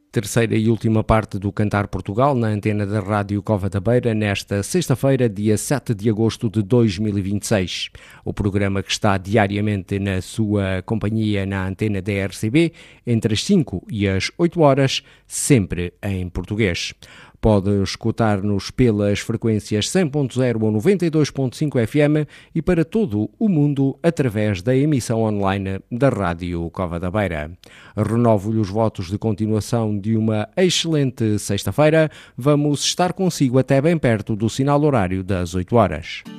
Terceira e última parte do Cantar Portugal na antena da Rádio Cova da Beira nesta sexta-feira, dia 7 de agosto de 2026. O programa que está diariamente na sua companhia na antena da RCB entre as 5 e as 8 horas, sempre em português. Pode escutar-nos pelas frequências 100.0 ou 92.5 FM e para todo o mundo através da emissão online da Rádio Cova da Beira. Renovo-lhe os votos de continuação de uma excelente sexta-feira. Vamos estar consigo até bem perto do sinal horário das 8 horas.